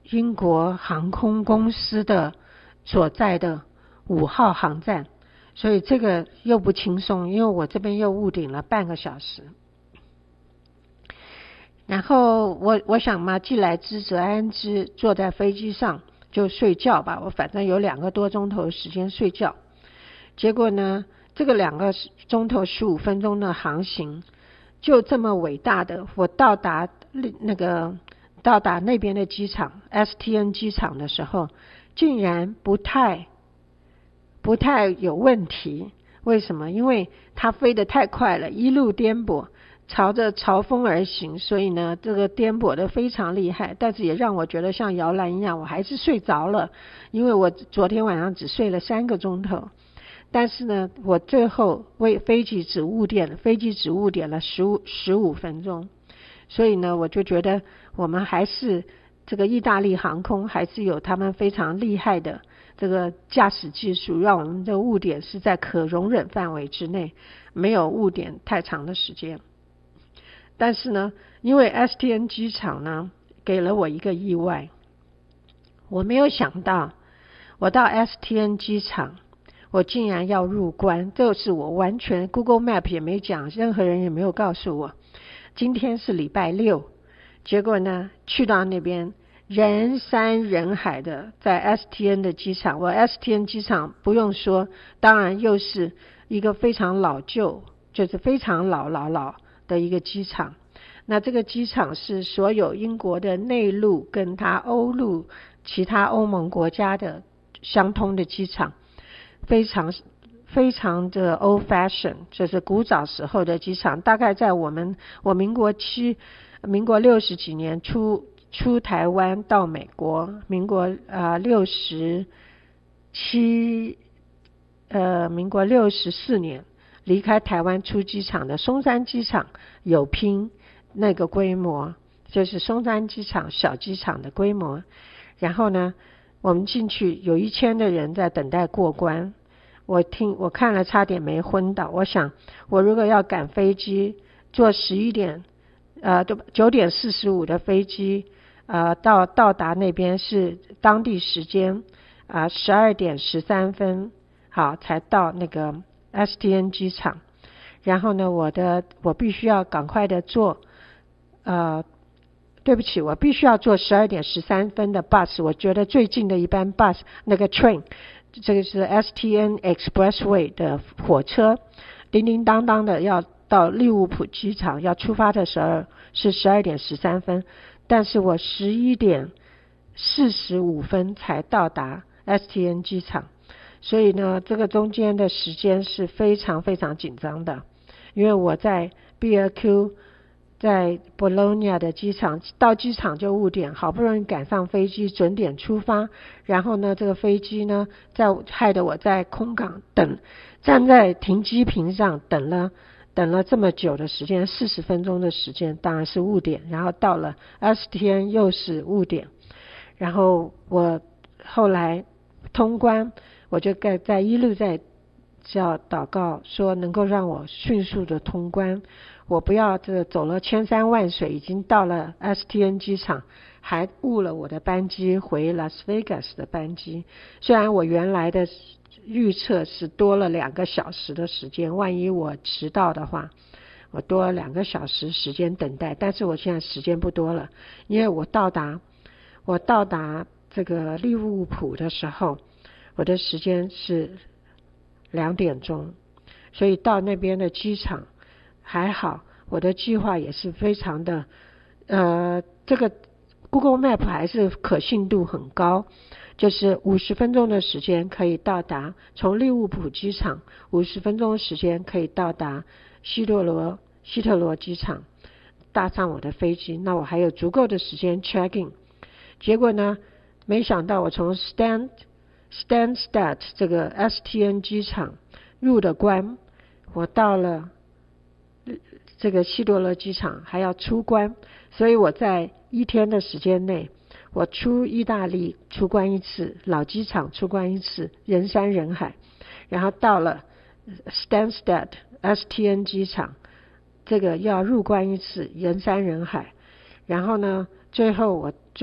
英国航空公司的所在的5号航站，所以这个又不轻松，因为我这边又误点了半个小时。然后我想嘛，既来之则安之，坐在飞机上就睡觉吧，我反正有2个多钟头时间睡觉。结果呢，这个2个钟头15分钟的航行，就这么伟大的，我到达那边的机场 STN 机场的时候，竟然不太有问题。为什么？因为它飞得太快了，一路颠簸，朝着潮风而行，所以呢，这个颠簸的非常厉害，但是也让我觉得像摇篮一样，我还是睡着了，因为我昨天晚上只睡了3个钟头。但是呢，我最后飞机只误点了15分钟，所以呢，我就觉得我们还是这个意大利航空还是有他们非常厉害的这个驾驶技术，让我们的误点是在可容忍范围之内，没有误点太长的时间。但是呢，因为 STN 机场呢给了我一个意外，我没有想到我到 STN 机场我竟然要入关，这是我完全 Google Map 也没讲，任何人也没有告诉我。今天是礼拜6，结果呢去到那边人山人海的，在 STN 的机场，我 STN 机场不用说，当然又是一个非常老旧，就是非常老的一个机场。那这个机场是所有英国的内陆跟它欧陆其他欧盟国家的相通的机场，非常的 old fashion， 就是古早时候的机场。大概在我民国60几年出台湾到美国，民国64年离开台湾出机场的松山机场有拼那个规模，就是松山机场小机场的规模。然后呢，我们进去有1000的人在等待过关，我看了差点没昏倒。我想我如果要赶飞机，坐9点45的飞机到达那边是当地时间12点13分好才到那个 STN 机场。然后呢，我必须要赶快的坐对不起，我必须要坐12点13分的 bus， 我觉得最近的一班 bus 那个 train， 这个是 STN Expressway 的火车，叮叮当当的要到利物浦机场，要出发的时候是12点13分，但是我11点45分才到达 STN 机场，所以呢，这个中间的时间是非常非常紧张的。因为我在 BLQ 在 Bologna 的机场，到机场就误点，好不容易赶上飞机准点出发，然后呢这个飞机呢害得我在空港站在停机坪上等了这么久的时间，40分钟的时间，当然是误点。然后到了STN又是误点，然后我后来通关，我就一路在叫祷告说能够让我迅速的通关，我不要走了千山万水，已经到了 STN 机场，还误了我的班机回拉斯维加斯的班机。虽然我原来的预测是多了2个小时的时间，万一我迟到的话，我多了2个小时时间等待，但是我现在时间不多了，因为我到达这个利物浦的时候，我的时间是2点钟，所以到那边的机场还好，我的计划也是非常的这个 Google Map 还是可信度很高，就是50分钟的时间可以到达，从利物浦机场50分钟的时间可以到达希特罗机场，搭上我的飞机，那我还有足够的时间 check in。 结果呢，没想到我从 Stansted 这个 STN 机场入的关，我到了这个希特勒机场还要出关，所以我在1天的时间内，我出意大利出关1次，老机场出关1次，人山人海，然后到了 Stansted STN 机场，这个要入关1次，人山人海，然后呢最后我